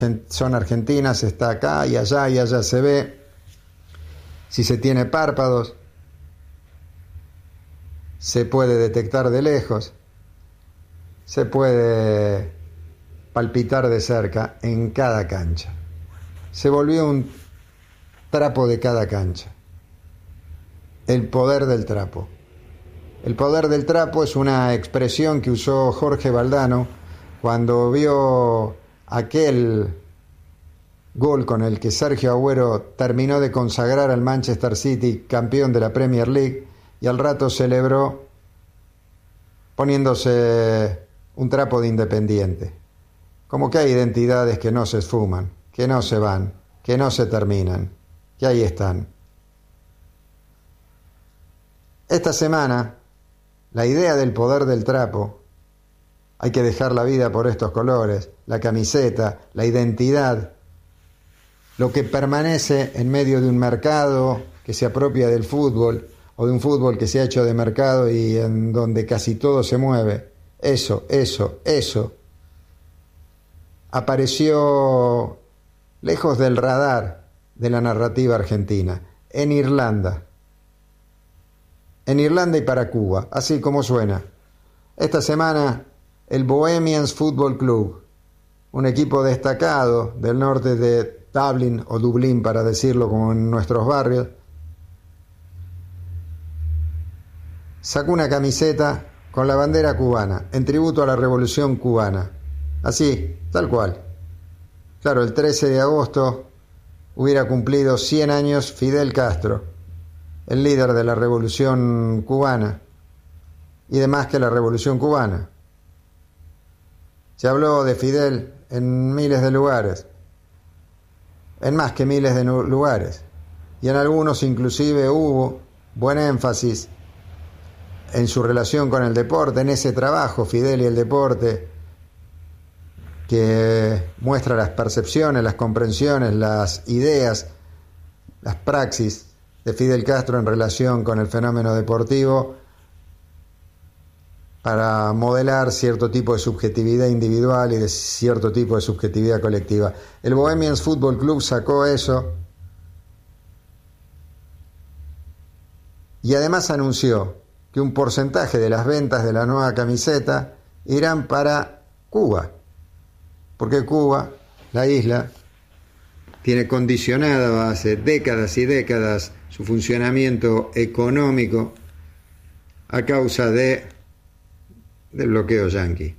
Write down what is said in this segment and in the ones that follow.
son argentinas, está acá y allá se ve. Si se tiene párpados, se puede detectar de lejos, se puede palpitar de cerca en cada cancha. Se volvió un trapo de cada cancha. El poder del trapo. El poder del trapo es una expresión que usó Jorge Valdano cuando vio aquel gol con el que Sergio Agüero terminó de consagrar al Manchester City campeón de la Premier League, y al rato celebró poniéndose un trapo de Independiente. Como que hay identidades que no se esfuman, que no se van, que no se terminan, que ahí están. Esta semana, la idea del poder del trapo, hay que dejar la vida por estos colores, la camiseta, la identidad, lo que permanece en medio de un mercado que se apropia del fútbol, o de un fútbol que se ha hecho de mercado y en donde casi todo se mueve. Eso apareció lejos del radar de la narrativa argentina, en Irlanda y para Cuba, así como suena. Esta semana el Bohemians Football Club, un equipo destacado del norte de Dublín, o Dublín para decirlo como en nuestros barrios, sacó una camiseta con la bandera cubana, en tributo a la Revolución Cubana. Así, tal cual. Claro, el 13 de agosto hubiera cumplido 100 años Fidel Castro, el líder de la Revolución Cubana, y demás que la Revolución Cubana. Se habló de Fidel en miles de lugares, en más que miles de lugares, y en algunos inclusive hubo buen énfasis en su relación con el deporte, en ese trabajo, Fidel y el deporte, que muestra las percepciones, las comprensiones, las ideas, las praxis de Fidel Castro en relación con el fenómeno deportivo, para modelar cierto tipo de subjetividad individual y de cierto tipo de subjetividad colectiva. El Bohemians Football Club sacó eso y además anunció que un porcentaje de las ventas de la nueva camiseta irán para Cuba, porque Cuba, la isla, tiene condicionado hace décadas y décadas su funcionamiento económico a causa del bloqueo yanqui.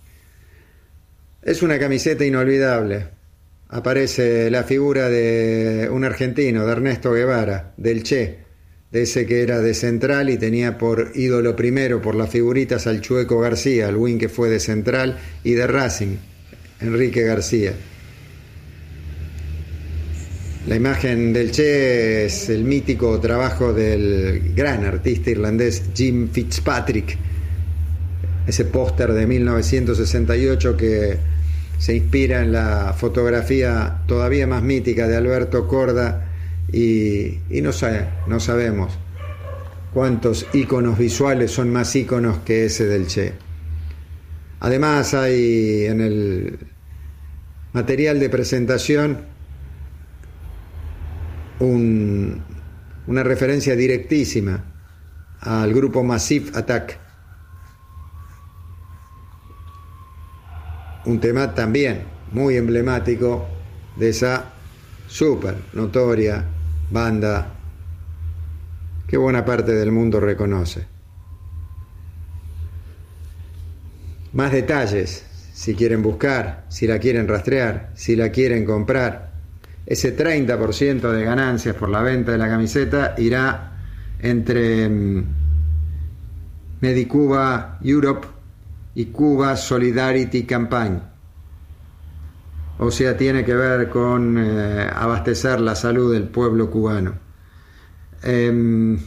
Es una camiseta inolvidable. Aparece la figura de un argentino, de Ernesto Guevara, del Che, de ese que era de Central y tenía por ídolo primero, por las figuritas, al Chueco García, el win que fue de Central, y de Racing, Enrique García. La imagen del Che es el mítico trabajo del gran artista irlandés Jim Fitzpatrick, ese póster de 1968 que se inspira en la fotografía todavía más mítica de Alberto Korda, y no sabemos cuántos íconos visuales son más íconos que ese del Che. Además hay en el material de presentación una referencia directísima al grupo Massive Attack, un tema también muy emblemático de esa súper notoria banda que buena parte del mundo reconoce. Más detalles, si quieren buscar, si la quieren rastrear, si la quieren comprar. Ese 30% de ganancias por la venta de la camiseta irá entre Medicuba Europe y Cuba Solidarity Campaign. O sea, tiene que ver con abastecer la salud del pueblo cubano. Tiene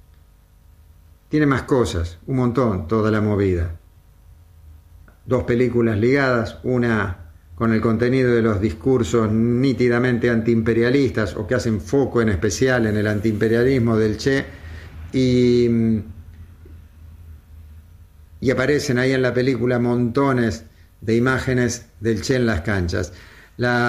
más cosas, un montón, toda la movida. 2 películas ligadas, una con el contenido de los discursos nítidamente antiimperialistas, o que hacen foco en especial en el antiimperialismo del Che, y aparecen ahí en la película montones de imágenes del Che en las canchas. La